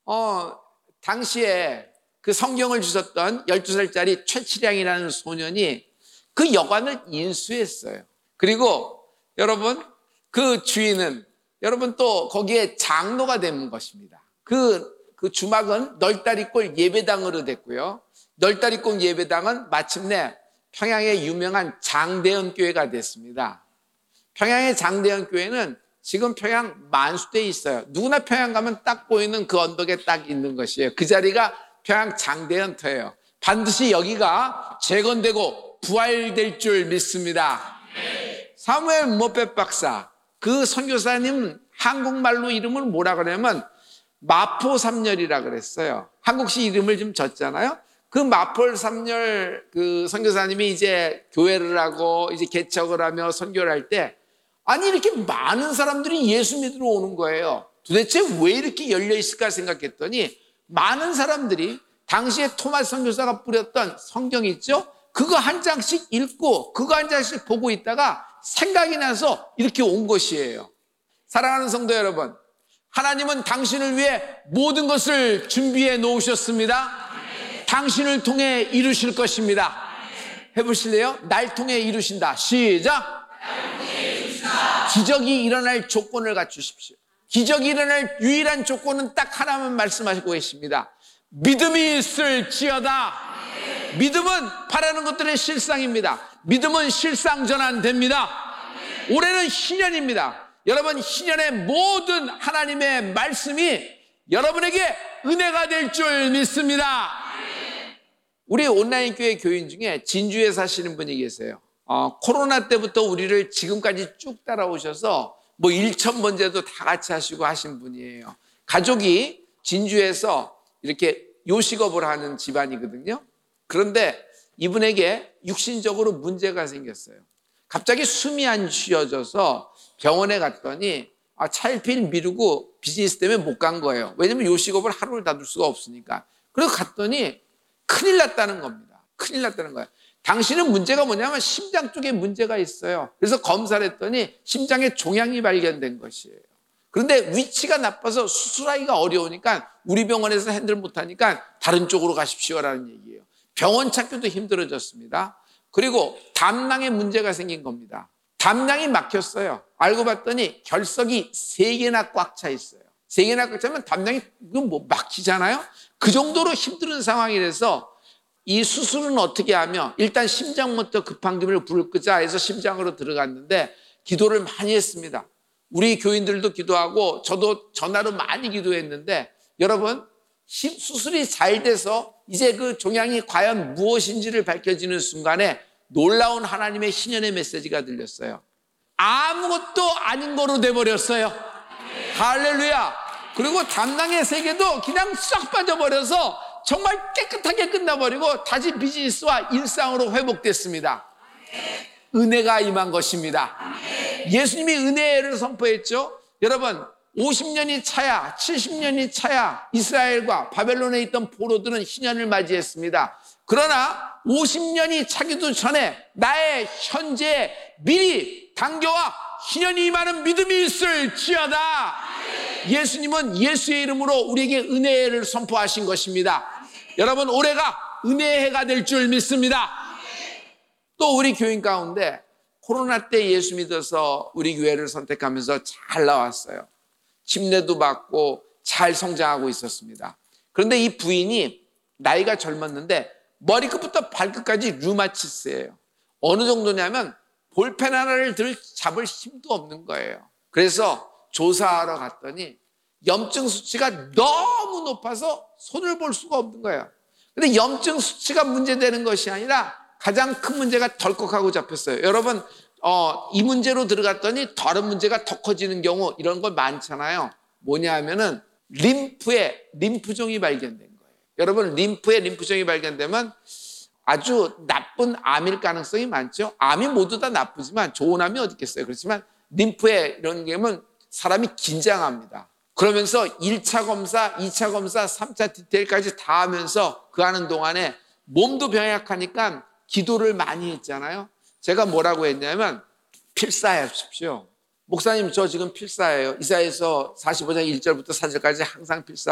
어, 당시에 그 성경을 주셨던 12살짜리 최치량이라는 소년이 그 여관을 인수했어요. 그리고 여러분, 그 주인은 여러분 또 거기에 장로가 된 것입니다. 그 주막은 널다리골 예배당으로 됐고요. 널다리골 예배당은 마침내 평양의 유명한 장대현 교회가 됐습니다. 평양의 장대현 교회는 지금 평양 만수대에 있어요. 누구나 평양 가면 딱 보이는 그 언덕에 딱 있는 것이에요. 그 자리가 평양 장대현터예요. 반드시 여기가 재건되고 부활될 줄 믿습니다. 사무엘 모펫 박사, 그 선교사님 한국말로 이름을 뭐라 그러냐면 마포삼열이라 그랬어요. 한국식 이름을 좀 졌잖아요. 그 마포삼열 그 선교사님이 이제 교회를 하고 이제 개척을 하며 선교를 할 때 아니 이렇게 많은 사람들이 예수 믿으러 오는 거예요. 도대체 왜 이렇게 열려 있을까 생각했더니 많은 사람들이 당시에 토마스 선교사가 뿌렸던 성경 있죠? 그거 한 장씩 읽고 그거 한 장씩 보고 있다가 생각이 나서 이렇게 온 것이에요. 사랑하는 성도 여러분, 하나님은 당신을 위해 모든 것을 준비해 놓으셨습니다. 당신을 통해 이루실 것입니다. 해보실래요? 날 통해 이루신다. 시작! 기적이 일어날 조건을 갖추십시오. 기적이 일어날 유일한 조건은 딱 하나만 말씀하시고 계십니다. 믿음이 있을지어다. 믿음은 바라는 것들의 실상입니다. 믿음은 실상 전환됩니다. 올해는 신년입니다. 여러분, 신년의 모든 하나님의 말씀이 여러분에게 은혜가 될 줄 믿습니다. 우리 온라인 교회 교인 중에 진주에 사시는 분이 계세요. 코로나 때부터 우리를 지금까지 쭉 따라오셔서 뭐 1,000번째도 다 같이 하시고 하신 분이에요. 가족이 진주에서 이렇게 요식업을 하는 집안이거든요. 그런데 이분에게 육신적으로 문제가 생겼어요. 갑자기 숨이 안 쉬어져서 병원에 갔더니 차일피일 미루고 비즈니스 때문에 못 간 거예요. 왜냐면 요식업을 하루를 다 둘 수가 없으니까. 그래서 갔더니 큰일 났다는 겁니다. 큰일 났다는 거예요. 당신은 문제가 뭐냐면 심장 쪽에 문제가 있어요. 그래서 검사를 했더니 심장에 종양이 발견된 것이에요. 그런데 위치가 나빠서 수술하기가 어려우니까 우리 병원에서 핸들 못하니까 다른 쪽으로 가십시오라는 얘기예요. 병원 찾기도 힘들어졌습니다. 그리고 담낭에 문제가 생긴 겁니다. 담낭이 막혔어요. 알고 봤더니 결석이 3개나 꽉 차 있어요. 3개나 꽉 차면 담낭이 뭐 막히잖아요. 그 정도로 힘든 상황이라서 이 수술은 어떻게 하며 일단 심장부터 급한 기름을 불을 끄자 해서 심장으로 들어갔는데 기도를 많이 했습니다. 우리 교인들도 기도하고 저도 전화로 많이 기도했는데 여러분, 수술이 잘 돼서 이제 그 종양이 과연 무엇인지를 밝혀지는 순간에 놀라운 하나님의 신년의 메시지가 들렸어요. 아무것도 아닌 거로 돼버렸어요. 할렐루야. 그리고 담낭의 세계도 그냥 싹 빠져버려서 정말 깨끗하게 끝나버리고 다시 비즈니스와 일상으로 회복됐습니다. 은혜가 임한 것입니다. 예수님이 은혜를 선포했죠. 여러분, 50년이 차야 70년이 차야 이스라엘과 바벨론에 있던 포로들은 신년을 맞이했습니다. 그러나 50년이 차기도 전에 나의 현재에 미리 당겨와 신년이 임하는 믿음이 있을지어다. 예수님은 예수의 이름으로 우리에게 은혜를 선포하신 것입니다. 여러분, 올해가 은혜의 해가 될 줄 믿습니다. 또 우리 교인 가운데 코로나 때 예수 믿어서 우리 교회를 선택하면서 잘 나왔어요. 침례도 받고 잘 성장하고 있었습니다. 그런데 이 부인이 나이가 젊었는데 머리끝부터 발끝까지 류마티스예요. 어느 정도냐면 볼펜 하나를 잡을 힘도 없는 거예요. 그래서 조사하러 갔더니 염증 수치가 너무 높아서 손을 볼 수가 없는 거예요. 근데 염증 수치가 문제되는 것이 아니라 가장 큰 문제가 덜컥하고 잡혔어요. 여러분, 이 문제로 들어갔더니 다른 문제가 더 커지는 경우 이런 거 많잖아요. 뭐냐 하면은 림프에 림프종이 발견된 거예요. 여러분, 림프에 림프종이 발견되면 아주 나쁜 암일 가능성이 많죠. 암이 모두 다 나쁘지만 좋은 암이 어디 있겠어요. 그렇지만 림프에 이런 게 오면 사람이 긴장합니다. 그러면서 1차 검사, 2차 검사, 3차 디테일까지 다 하면서 그 하는 동안에 몸도 병약하니까 기도를 많이 했잖아요. 제가 뭐라고 했냐면 필사하십시오. 목사님, 저 지금 필사예요. 이사야서 45장 1절부터 4절까지 항상 필사.